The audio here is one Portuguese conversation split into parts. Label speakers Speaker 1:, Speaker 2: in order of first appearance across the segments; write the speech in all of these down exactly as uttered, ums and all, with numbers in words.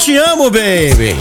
Speaker 1: te amo, baby.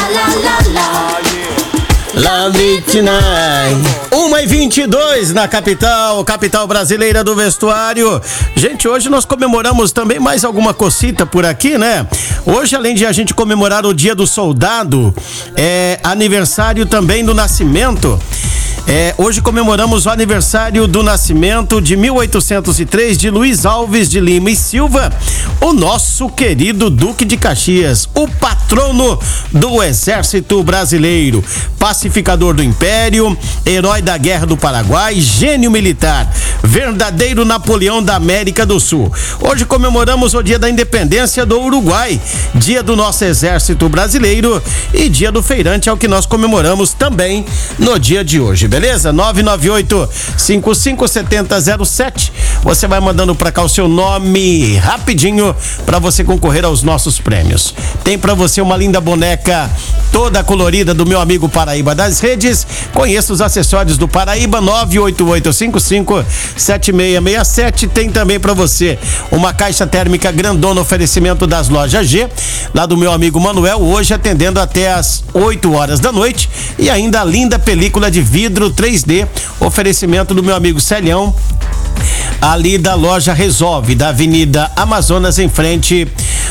Speaker 1: Love it tonight. uma e vinte e dois na capital, capital brasileira do vestuário. Gente, hoje nós comemoramos também mais alguma cocita por aqui, né? Hoje, além de a gente comemorar o Dia do Soldado, é aniversário também do nascimento. É, hoje comemoramos o aniversário do nascimento de mil oitocentos e três de Luiz Alves de Lima e Silva, o nosso querido Duque de Caxias, o patrono do Exército Brasileiro, pacificador do Império, herói da Guerra do Paraguai, gênio militar, verdadeiro Napoleão da América do Sul. Hoje comemoramos o Dia da Independência do Uruguai, dia do nosso Exército Brasileiro e dia do feirante, é o que nós comemoramos também no dia de hoje, beleza? nove nove oito, cinco cinco sete zero zero sete. Você vai mandando pra cá o seu nome rapidinho pra você concorrer aos nossos prêmios. Tem pra você uma linda boneca toda colorida do meu amigo Paraíba das Redes. Conheça os acessórios do Paraíba. Nove oito oito cinco cinco sete seis seis sete. Tem também pra você uma caixa térmica grandona, oferecimento das lojas G, lá do meu amigo Manuel, hoje atendendo até as oito horas da noite. E ainda a linda película de vidro três D, oferecimento do meu amigo Celião, ali da loja Resolve, da Avenida Amazonas, em frente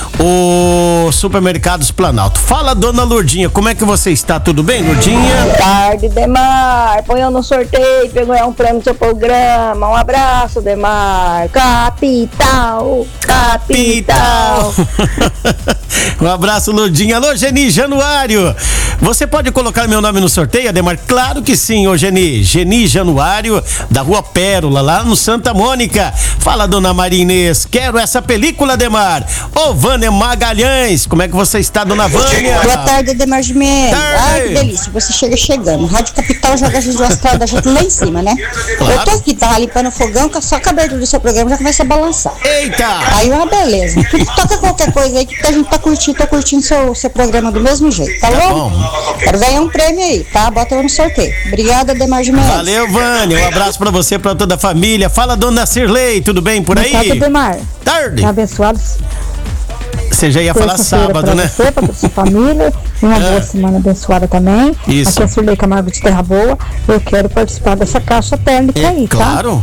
Speaker 1: o Supermercados Planalto. Fala, dona Lourdinha, como é que você está? Tudo bem, Lourdinha?
Speaker 2: Boa tarde, Demar. Põe eu no sorteio pra ganhar um prêmio do seu programa. Um abraço, Demar. Capital, capital.
Speaker 1: Um abraço, Lourdinha. Alô, Geni Januário. Você pode colocar meu nome no sorteio, Ademar? Claro que sim, ô Geni. Geni Januário, da Rua Pérola, lá no Santa Mônica. Fala, dona Maria Inês. Quero essa película, Ademar. Ô, Vânia Magalhães. Como é que você está, dona Vânia?
Speaker 3: Boa tarde, Ademar Jimenez. Ai, que delícia. Você chega chegando. Rádio Capital joga a gente do astral da gente lá em cima, né? Claro. Eu tô aqui, tava limpando o fogão, que só com a abertura do seu programa já começa a balançar.
Speaker 1: Eita!
Speaker 3: Aí uma beleza. Toca qualquer coisa aí que a gente tá curtindo, tô curtindo seu, seu programa do mesmo jeito, tá, tá bom? bom? Quero ganhar um prêmio aí, tá? Bota eu no sorteio. Obrigada, Ademar Jimenez.
Speaker 1: Valeu, Vânia. Um abraço pra você, pra toda a família. Fala, dona Cirlei, tudo bem por aí?
Speaker 2: Boa tarde, Ademar.
Speaker 1: Tarde.
Speaker 2: Abençoados.
Speaker 1: Você já ia falar sábado,
Speaker 2: pra
Speaker 1: né?
Speaker 2: Você, pra sua família, uma boa semana abençoada também.
Speaker 1: Isso.
Speaker 2: Aqui é a Cirlei Camargo de Terra Boa. Eu quero participar dessa caixa térmica
Speaker 1: é,
Speaker 2: aí,
Speaker 1: claro.
Speaker 2: tá? Claro.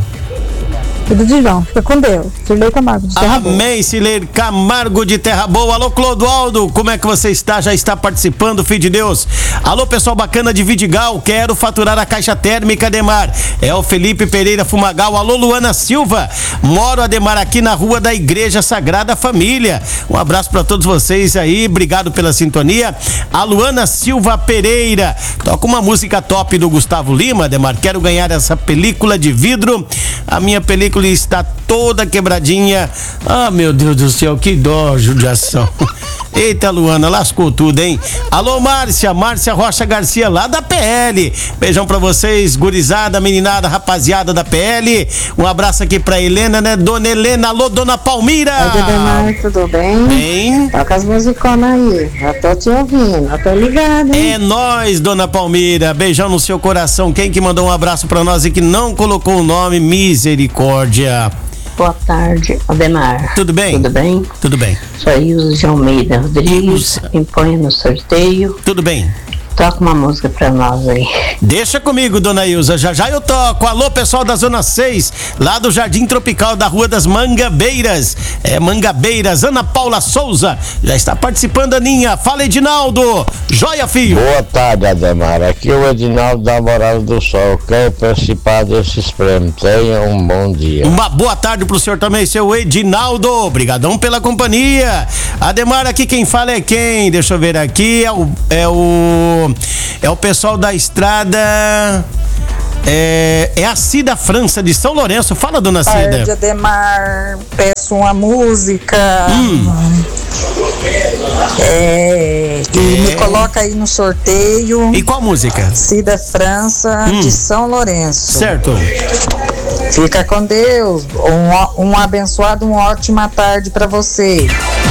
Speaker 2: Tudo de bom, fica com Deus. Cirlei Camargo de Terra Boa.
Speaker 1: Amém, Cirlei Camargo de Terra Boa. Alô, Clodoaldo, como é que você está? Já está participando, filho de Deus? Alô, pessoal bacana de Vidigal, quero faturar a caixa térmica, Ademar. É o Felipe Pereira Fumagal. Alô, Luana Silva, moro, Ademar, aqui na rua da Igreja Sagrada Família. Um abraço para todos vocês aí, obrigado pela sintonia. A Luana Silva Pereira, toca uma música top do Gustavo Lima, Ademar. Quero ganhar essa película de vidro. A minha película está toda quebradinha. Ah, meu Deus do céu, que dó, judiação. Eita, Luana, lascou tudo, hein? Alô, Márcia, Márcia Rocha Garcia, lá da P L. Beijão pra vocês, gurizada, meninada, rapaziada da P L. Um abraço aqui pra Helena, né? Dona Helena, alô, dona Palmira.
Speaker 4: Oi, Ademar, tudo bem?
Speaker 1: Bem.
Speaker 4: Toca as musiconas aí, já tô te ouvindo, já tô ligada, hein?
Speaker 1: É nóis, dona Palmira, beijão no seu coração. Quem que mandou um abraço pra nós e que não colocou o nome? Misericórdia.
Speaker 4: Boa tarde, Ademar.
Speaker 1: Tudo bem?
Speaker 4: Tudo bem?
Speaker 1: Tudo bem.
Speaker 4: Sou a Ilza de Almeida Rodrigues, me põe no sorteio.
Speaker 1: Tudo bem.
Speaker 4: Toca uma música pra nós aí.
Speaker 1: Deixa comigo, dona Ilza, já já eu toco. Alô, pessoal da Zona seis, lá do Jardim Tropical da Rua das Mangabeiras. É, Mangabeiras, Ana Paula Souza, já está participando, Aninha. Fala, Edinaldo. Joia, filho.
Speaker 5: Boa tarde, Ademar. Aqui é o Edinaldo da Morada do Sol. Quero participar desses prêmios. Tenha um bom dia.
Speaker 1: Uma boa tarde pro senhor também, seu Edinaldo. Obrigadão pela companhia. Ademar, aqui quem fala é quem? Deixa eu ver aqui. É o... É o... É o pessoal da estrada. É, é a Cida França de São Lourenço. Fala, dona Cida.
Speaker 6: Boa tarde, Ademar. Peço uma música.
Speaker 1: Hum.
Speaker 6: É, que é. me coloca aí no sorteio.
Speaker 1: E qual música?
Speaker 6: Cida França hum. de São Lourenço.
Speaker 1: Certo.
Speaker 6: Fica com Deus. Um, um abençoado, uma ótima tarde pra você.